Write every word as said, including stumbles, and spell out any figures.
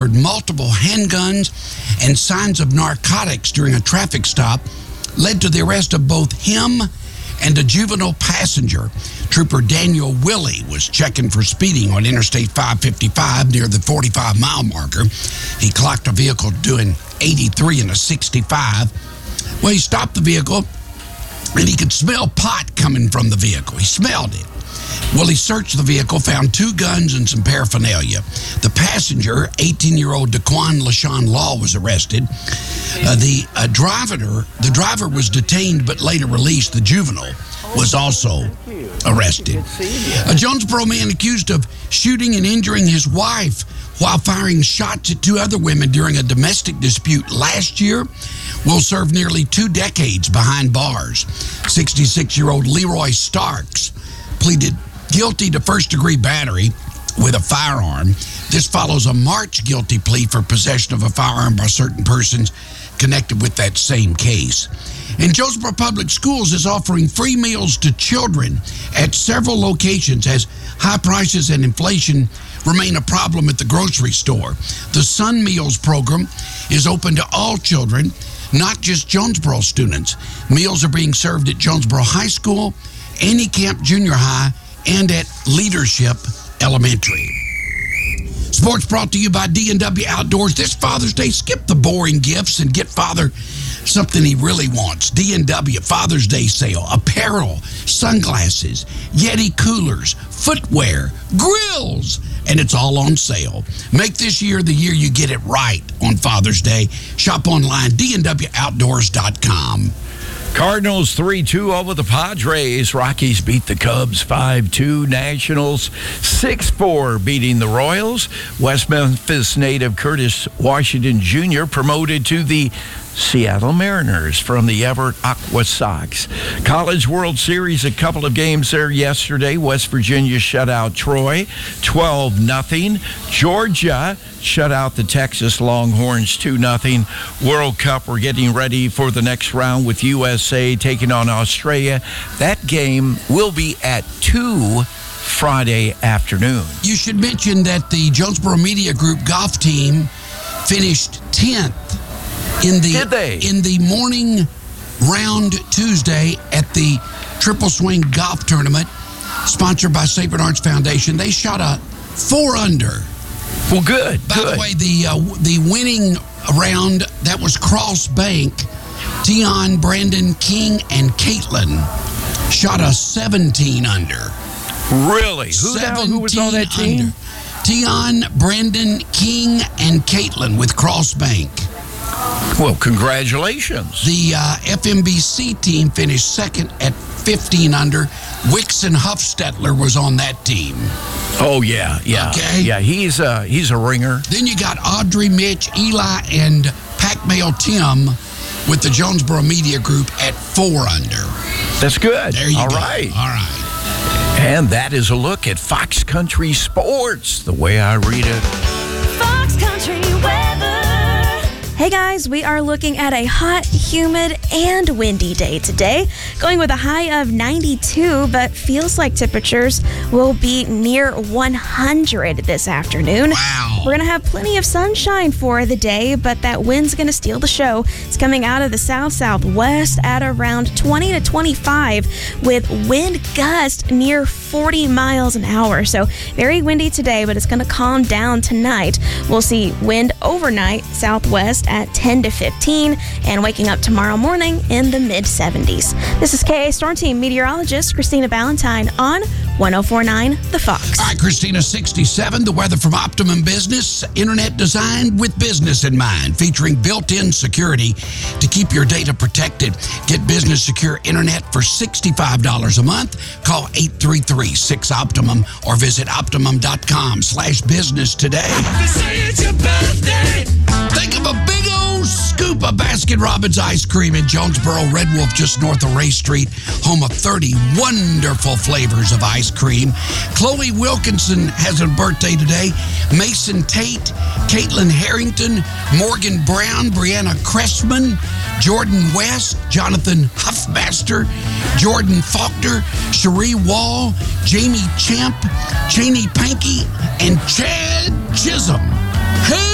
discovered multiple handguns and signs of narcotics during a traffic stop led to the arrest of both him and a juvenile passenger. Trooper Daniel Willey was checking for speeding on Interstate five fifty-five near the forty-five mile marker. He clocked a vehicle doing eighty-three and a sixty-five. Well, he stopped the vehicle, and he could smell pot coming from the vehicle. He smelled it. Well, he searched the vehicle, found two guns and some paraphernalia. The passenger, eighteen-year-old Daquan LaShawn Law, was arrested. Uh, the uh, driver, the driver was detained but later released. The juvenile was also arrested. A Jonesboro man accused of shooting and injuring his wife while firing shots at two other women during a domestic dispute last year will serve nearly two decades behind bars. sixty-six-year-old Leroy Starks pleaded guilty to first-degree battery with a firearm. This follows a March guilty plea for possession of a firearm by certain persons connected with that same case. And Jonesboro Public Schools is offering free meals to children at several locations as high prices and inflation remain a problem at the grocery store. The Sun Meals program is open to all children, not just Jonesboro students. Meals are being served at Jonesboro High School, Annie Camp Junior High, and at Leadership Elementary. Sports brought to you by D and W Outdoors. This Father's Day, skip the boring gifts and get Father something he really wants. D and W Father's Day sale. Apparel, sunglasses, Yeti coolers, footwear, grills, and it's all on sale. Make this year the year you get it right on Father's Day. Shop online, D N W outdoors dot com. Cardinals three two over the Padres. Rockies beat the Cubs five two. Nationals six four beating the Royals. West Memphis native Curtis Washington Junior promoted to the Seattle Mariners from the Everett Aqua Sox. College World Series, a couple of games there yesterday. West Virginia shut out Troy twelve nothing. Georgia shut out the Texas Longhorns two nothing. World Cup, we're getting ready for the next round with U S A taking on Australia. That game will be at two Friday afternoon. You should mention that the Jonesboro Media Group golf team finished tenth in the Did they? in the morning round Tuesday at the Triple Swing Golf Tournament, sponsored by Saint Bernard's Foundation. They shot a four under. Well, good. By good. the way, the uh, the winning round, that was Cross Bank. Tion, Brandon, King, and Caitlin shot a seventeen under. Really? Who, the hell, who was on that team? Tion, Brandon, King, and Caitlin with Cross Bank. Well, congratulations. The uh, F M B C team finished second at fifteen under. Wixon Huffstetler was on that team. Oh, yeah, yeah. Okay. Yeah, he's a, he's a ringer. Then you got Audrey, Mitch, Eli, and Pac-Mail Tim with the Jonesboro Media Group at four under. That's good. There you All go. right. All right. And that is a look at Fox Country Sports, the way I read it. Fox Country weather. Hey guys, we are looking at a hot, humid, and windy day today. Going with a high of ninety-two, but feels like temperatures will be near one hundred this afternoon. Wow. We're going to have plenty of sunshine for the day, but that wind's going to steal the show. It's coming out of the south-southwest at around twenty to twenty-five with wind gusts near forty miles an hour. So very windy today, but it's going to calm down tonight. We'll see wind overnight southwest at ten to fifteen and waking up tomorrow morning in the mid seventies. This is K A Storm Team meteorologist Christina Valentine on one oh four point nine The Fox. All right, Christina, sixty-seven, the weather from Optimum Business. Internet designed with business in mind, featuring built-in security to keep your data protected. Get business secure internet for sixty-five dollars a month. Call eight three three, six Optimum or visit optimum.com slash business today. It's your birthday. Think of a big old scoop of Baskin-Robbins ice cream in Jonesboro, Red Wolf, just north of Ray Street, home of thirty wonderful flavors of ice cream. Chloe Wilkinson has a birthday today. Mason Tate, Caitlin Harrington, Morgan Brown, Brianna Cressman, Jordan West, Jonathan Huffmaster, Jordan Faulkner, Cherie Wall, Jamie Champ, Cheney Pankey, and Chad Chisholm. Hey!